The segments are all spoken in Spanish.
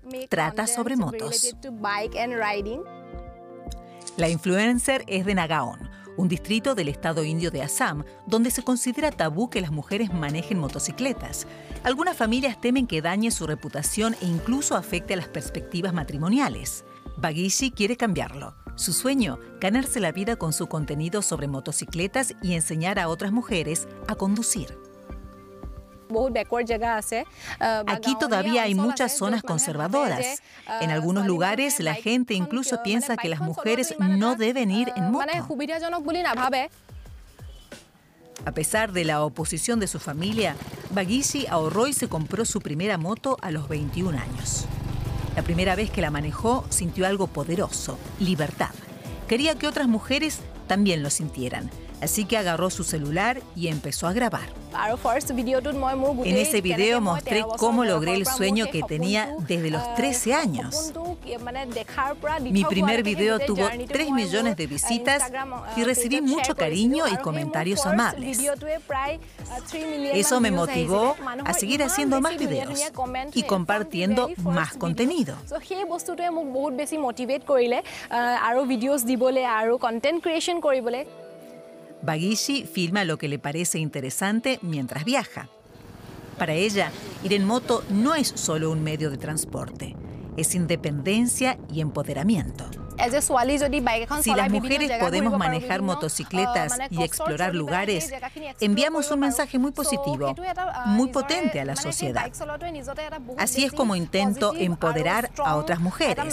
trata sobre motos. La influencer es de Nagaon, un distrito del estado indio de Assam, donde se considera tabú que las mujeres manejen motocicletas. Algunas familias temen que dañe su reputación e incluso afecte a las perspectivas matrimoniales. Bagishi quiere cambiarlo. Su sueño, ganarse la vida con su contenido sobre motocicletas y enseñar a otras mujeres a conducir. Aquí todavía hay muchas zonas conservadoras. En algunos lugares la gente incluso piensa que las mujeres no deben ir en moto. A pesar de la oposición de su familia, Bagishi ahorró y se compró su primera moto a los 21 años. La primera vez que la manejó, sintió algo poderoso, libertad. Quería que otras mujeres también lo sintieran. Así que agarró su celular y empezó a grabar. En ese video mostré cómo logré el sueño que tenía desde los 13 años. Mi primer video tuvo 3 millones de visitas y recibí mucho cariño y comentarios amables. Eso me motivó a seguir haciendo más videos y compartiendo más contenido. Bagishi filma lo que le parece interesante mientras viaja. Para ella, ir en moto no es solo un medio de transporte, es independencia y empoderamiento. Si las mujeres podemos manejar motocicletas y explorar lugares, enviamos un mensaje muy positivo, muy potente a la sociedad. Así es como intento empoderar a otras mujeres.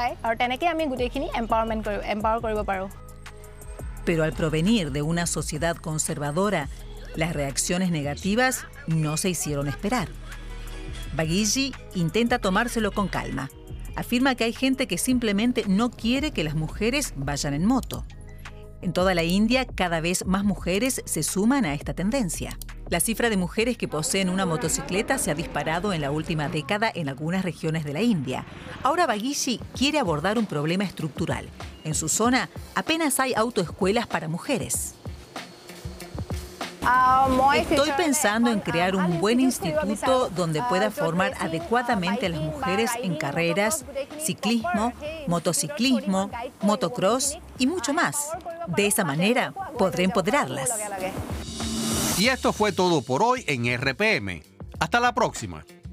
Pero al provenir de una sociedad conservadora, las reacciones negativas no se hicieron esperar. Bagishi intenta tomárselo con calma. Afirma que hay gente que simplemente no quiere que las mujeres vayan en moto. En toda la India, cada vez más mujeres se suman a esta tendencia. La cifra de mujeres que poseen una motocicleta se ha disparado en la última década en algunas regiones de la India. Ahora Bagishi quiere abordar un problema estructural. En su zona apenas hay autoescuelas para mujeres. Estoy pensando en crear un buen instituto donde pueda formar adecuadamente a las mujeres en carreras, ciclismo, motociclismo, motocross y mucho más. De esa manera podré empoderarlas. Y esto fue todo por hoy en RPM. Hasta la próxima.